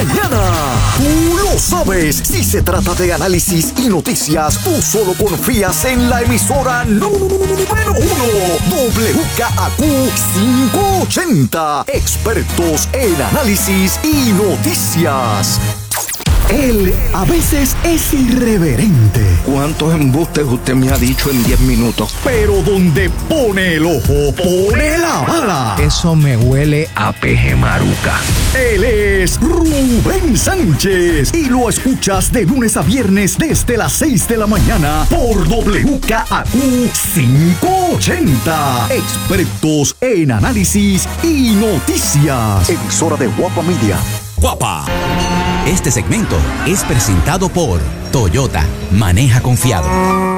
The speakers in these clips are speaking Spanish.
mañana. Tú lo sabes, si se trata de análisis y noticias, tú solo confías en la emisora número 1, WKAQ 580. Expertos en análisis y noticias. Él a veces es irreverente. ¿Cuántos embustes usted me ha dicho en 10 minutos? Pero donde pone el ojo, pone la bala. Eso me huele a peje maruca. Él es Rubén Sánchez y lo escuchas de lunes a viernes desde las 6 de la mañana por WKAQ 580. Expertos en análisis y noticias. Emisora de Guapa Media. Guapa. Este segmento es presentado por Toyota. Maneja confiado.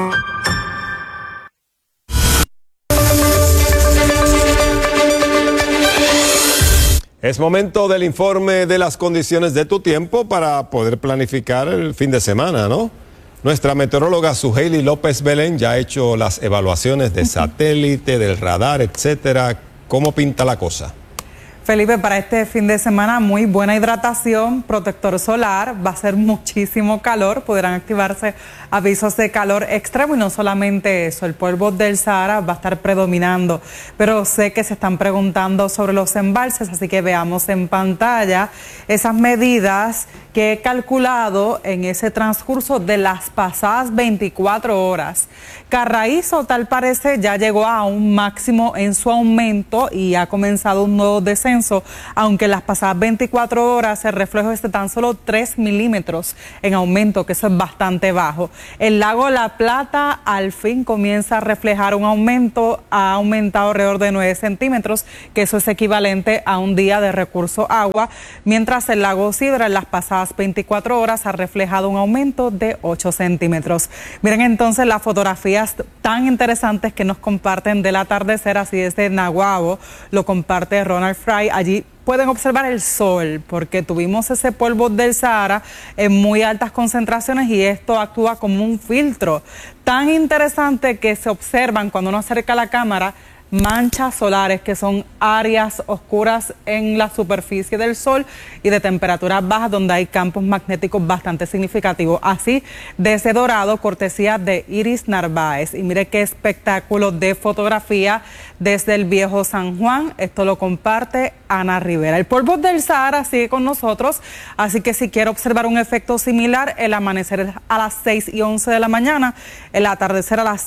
Es momento del informe de las condiciones de tu tiempo para poder planificar el fin de semana, ¿no? Nuestra meteoróloga Suheili López Belén ya ha hecho las evaluaciones de satélite, del radar, etcétera. ¿Cómo pinta la cosa? Felipe, para este fin de semana muy buena hidratación, protector solar, va a ser muchísimo calor, podrán activarse avisos de calor extremo y no solamente eso, el polvo del Sahara va a estar predominando, pero sé que se están preguntando sobre los embalses, así que veamos en pantalla esas medidas que he calculado en ese transcurso de las pasadas 24 horas. Carraízo, tal parece, ya llegó a un máximo en su aumento y ha comenzado un nuevo descenso, aunque en las pasadas 24 horas el reflejo es de tan solo 3 milímetros en aumento, que eso es bastante bajo. El lago La Plata al fin comienza a reflejar un aumento, ha aumentado alrededor de 9 centímetros, que eso es equivalente a un día de recurso agua, mientras el lago Sidra en las pasadas 24 horas ha reflejado un aumento de 8 centímetros. Miren entonces las fotografías tan interesantes que nos comparten del atardecer, así desde Naguabo, lo comparte Ronald Fry. Allí pueden observar el sol, porque tuvimos ese polvo del Sahara en muy altas concentraciones y esto actúa como un filtro. Tan interesante que se observan cuando uno acerca la cámara manchas solares, que son áreas oscuras en la superficie del sol y de temperaturas bajas donde hay campos magnéticos bastante significativos. Así, desde Dorado, cortesía de Iris Narváez. Y mire qué espectáculo de fotografía desde el viejo San Juan. Esto lo comparte Ana Rivera. El polvo del Sahara sigue con nosotros, así que si quiere observar un efecto similar, el amanecer es a las 6:11 de la mañana, el atardecer a las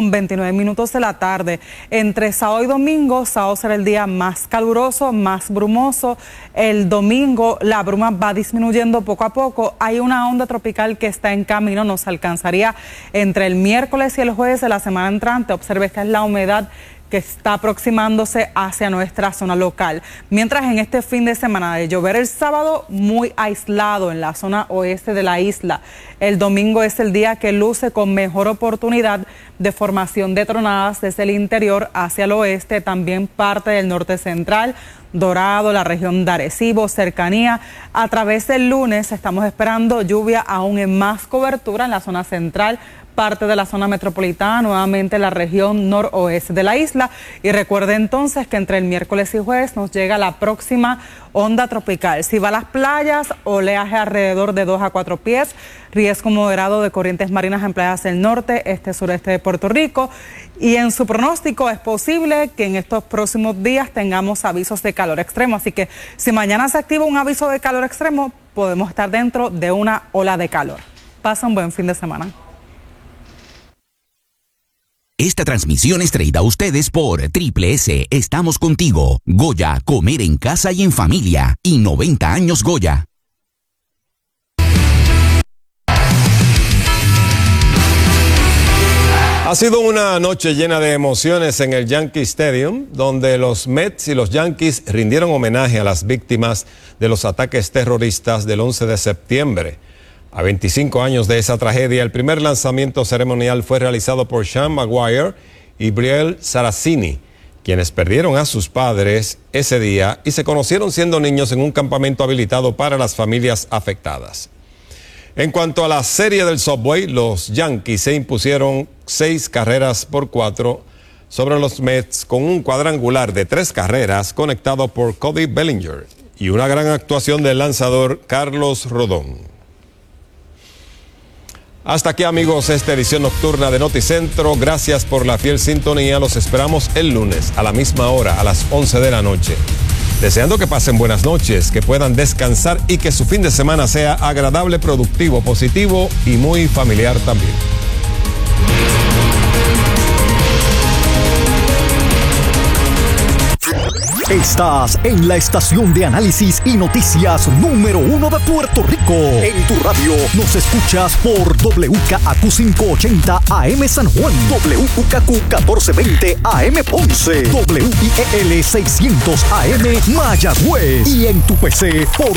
6:29 de la tarde. Entre sábado y domingo, sábado será el día más caluroso, más brumoso. El domingo la bruma va disminuyendo poco a poco. Hay una onda tropical que está en camino, nos alcanzaría entre el miércoles y el jueves de la semana entrante. Observe, esta es la humedad que está aproximándose hacia nuestra zona local. Mientras en este fin de semana de llover el sábado, muy aislado en la zona oeste de la isla. El domingo es el día que luce con mejor oportunidad de formación de tronadas desde el interior hacia el oeste, también parte del norte central, Dorado, la región de Arecibo, cercanía. A través del lunes estamos esperando lluvia aún en más cobertura en la zona central, parte de la zona metropolitana, nuevamente la región noroeste de la isla. Y recuerde entonces que entre el miércoles y jueves nos llega la próxima onda tropical. Si va a las playas, oleaje alrededor de 2 a 4 pies, riesgo moderado de corrientes marinas en playas del norte, este, sureste de Puerto Rico. Y en su pronóstico es posible que en estos próximos días tengamos avisos de calor extremo. Así que si mañana se activa un aviso de calor extremo, podemos estar dentro de una ola de calor. Pasa un buen fin de semana. Esta transmisión es traída a ustedes por Triple S. Estamos contigo. Goya, comer en casa y en familia. Y 90 años Goya. Ha sido una noche llena de emociones en el Yankee Stadium, donde los Mets y los Yankees rindieron homenaje a las víctimas de los ataques terroristas del 11 de septiembre. A 25 años de esa tragedia, el primer lanzamiento ceremonial fue realizado por Sean Maguire y Brielle Saracini, quienes perdieron a sus padres ese día y se conocieron siendo niños en un campamento habilitado para las familias afectadas. En cuanto a la serie del Subway, los Yankees se impusieron 6-4 sobre los Mets con un cuadrangular de 3 carreras conectado por Cody Bellinger. y una gran actuación del lanzador Carlos Rodón. Hasta aquí, amigos, esta edición nocturna de Noticentro. Gracias por la fiel sintonía. Los esperamos el lunes a la misma hora, a las 11 de la noche. Deseando que pasen buenas noches, que puedan descansar y que su fin de semana sea agradable, productivo, positivo y muy familiar también. Estás en la estación de análisis y noticias número 1 de Puerto Rico. En tu radio nos escuchas por WKAQ 580 AM San Juan, WKAQ 1420 AM Ponce, WIEL 600 AM Mayagüez y en tu PC por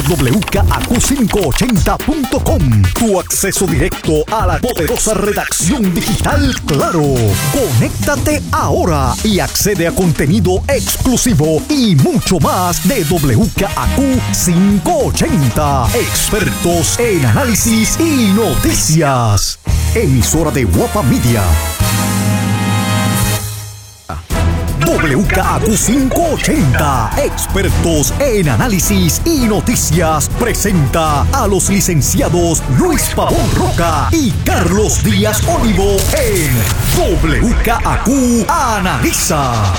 WKAQ580.com. Tu acceso directo a la poderosa redacción digital Claro. Conéctate ahora y accede a contenido exclusivo y mucho más de WKAQ 580. Expertos en análisis y noticias. Emisora de Guapa Media. WKAQ 580, expertos en análisis y noticias, presenta a los licenciados Luis Pavón Roca y Carlos Díaz Olivo en WKAQ Analiza.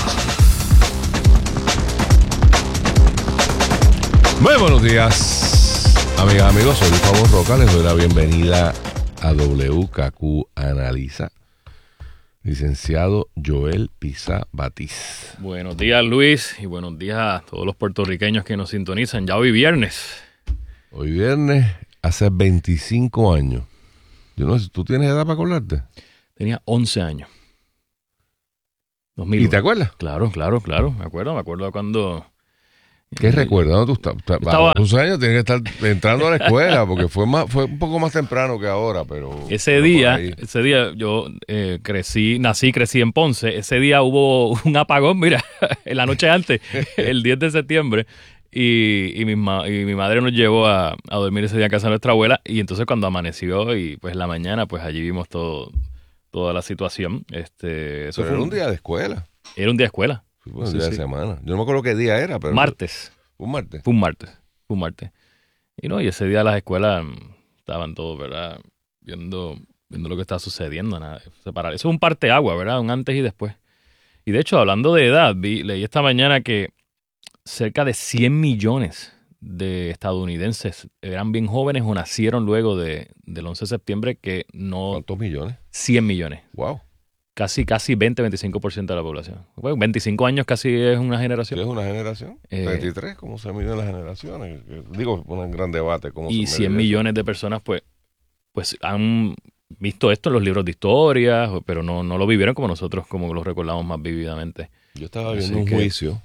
Muy buenos días, amigas, amigos. Soy Luis Pavón Roca. Les doy la bienvenida a WKAQ Analiza. Licenciado Joel Pizá Batiz. Buenos días, Luis, y buenos días a todos los puertorriqueños que nos sintonizan. Ya hoy viernes. Hoy viernes, hace 25 años. Yo no sé, ¿tú tienes edad para acordarte? Tenía 11 años. 2001. ¿Y te acuerdas? Claro. Me acuerdo cuando... ¿Qué recuerdas? ¿No? Tú estaba... 11 años tienes que estar entrando a la escuela, porque fue un poco más temprano que ahora, pero... Ese día yo crecí en Ponce. Ese día hubo un apagón, mira, en la noche antes, el 10 de septiembre, y mi madre nos llevó a dormir ese día en casa de nuestra abuela, y entonces cuando amaneció y pues en la mañana, pues allí vimos toda la situación. Eso era un día de escuela. Era un día de escuela. Fue un día de semana. Yo no me acuerdo qué día era, pero... Martes. ¿Fue un martes? Fue un martes. Y ese día las escuelas estaban todos, ¿verdad? Viendo lo que estaba sucediendo. Eso es un parteaguas, ¿verdad? Un antes y después. Y de hecho, hablando de edad, leí esta mañana que cerca de 100 millones de estadounidenses eran bien jóvenes o nacieron luego del 11 de septiembre que no... ¿Cuántos millones? 100 millones. Wow. Casi 20-25% de la población. Bueno, 25 años casi es una generación. ¿Es una generación? 33, ¿cómo se miden las generaciones? Digo, un gran debate. ¿Cómo y se 100 millones de personas pues han visto esto en los libros de historia, pero no lo vivieron como nosotros, como lo recordamos más vívidamente. Yo estaba viendo un juicio.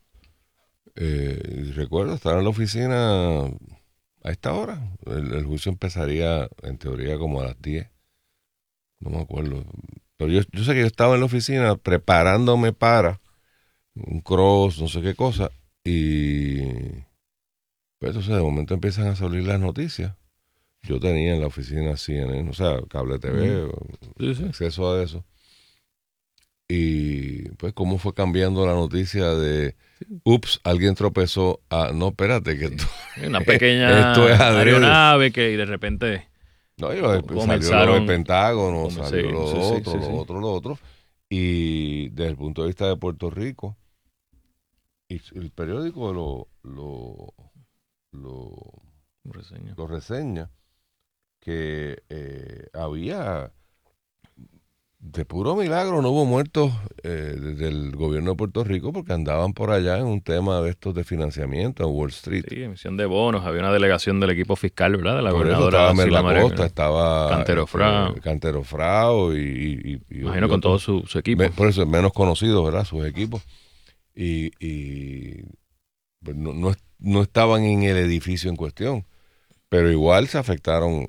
Recuerdo estar en la oficina a esta hora. El juicio empezaría, en teoría, como a las 10. No me acuerdo. Pero yo sé que yo estaba en la oficina preparándome para un cross, no sé qué cosa, y pues entonces de momento empiezan a salir las noticias. Yo tenía en la oficina CNN, o sea, cable TV, acceso a eso. Y pues cómo fue cambiando la noticia de, ups, alguien tropezó, no, espérate, que esto, una pequeña esto es aeronave que de repente... No, y salió lo del Pentágono, salió lo otro. Y desde el punto de vista de Puerto Rico, y el periódico lo reseña, que había, de puro milagro, no hubo muertos del gobierno de Puerto Rico porque andaban por allá en un tema de estos de financiamiento en Wall Street. Sí, emisión de bonos. Había una delegación del equipo fiscal, ¿verdad? De la por gobernadora. Estaba Merla Costa, estaba Cantero Frao y imagino con todo su equipo. Por eso es menos conocido, ¿verdad? Sus equipos. Y pues no estaban en el edificio en cuestión, pero igual se afectaron.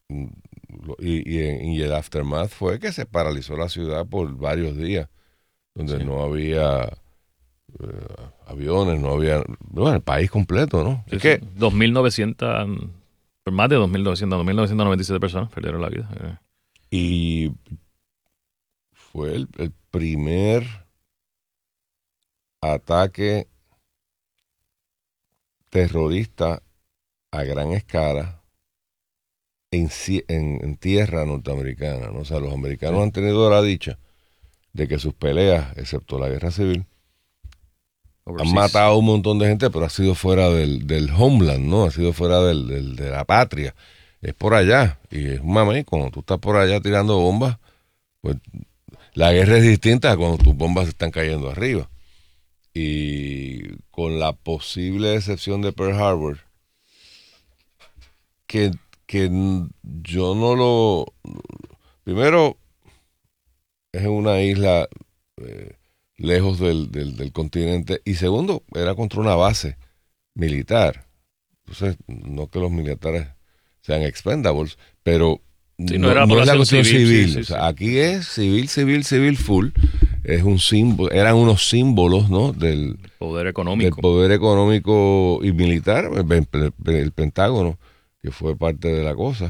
Y el aftermath fue que se paralizó la ciudad por varios días, donde no había aviones, no había... Bueno, el país completo, ¿no? Sí, es que 2.900, más de 2.997 personas perdieron la vida. Y fue el primer ataque terrorista a gran escala en tierra norteamericana, ¿no? O sea, los americanos han tenido la dicha de que sus peleas, excepto la guerra civil, han matado a un montón de gente, pero ha sido fuera del homeland, ¿no? Ha sido fuera de la patria. Es por allá. Y es un mamey, cuando tú estás por allá tirando bombas, pues la guerra es distinta a cuando tus bombas están cayendo arriba. Y con la posible excepción de Pearl Harbor, que yo no lo... Primero, es una isla lejos del continente, y segundo, era contra una base militar. Entonces, no que los militares sean expendables, pero sí, no es la cuestión civil. Sí, o sea, aquí es civil full. Es un símbolo, eran unos símbolos, ¿no? Del poder económico. Del poder económico y militar, el Pentágono, que fue parte de la cosa.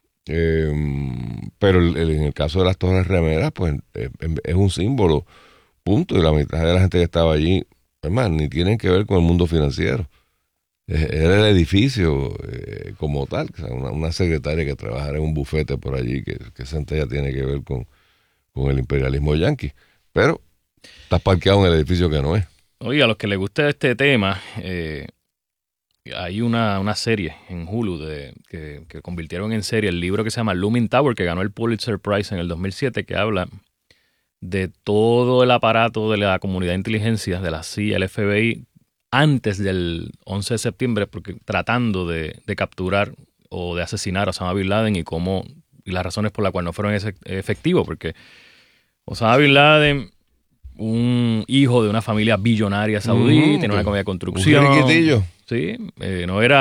Pero en el caso de las Torres Remeras, pues es un símbolo, punto. Y la mitad de la gente que estaba allí, además, ni tienen que ver con el mundo financiero. Era el edificio como tal, o sea, una secretaria que trabajara en un bufete por allí, que esa gente ya tiene que ver con el imperialismo yanqui. Pero estás parqueado en el edificio que no es. Oiga, a los que les guste este tema, hay una serie en Hulu que convirtieron en serie el libro que se llama Looming Tower, que ganó el Pulitzer Prize en el 2007, que habla de todo el aparato de la comunidad de inteligencia, de la CIA, el FBI, antes del 11 de septiembre, porque tratando de capturar o de asesinar a Osama Bin Laden y las razones por las cuales no fueron efectivos, porque Osama Bin Laden, un hijo de una familia billonaria saudí, tiene una compañía de construcción. Un riquitillo. Sí, no era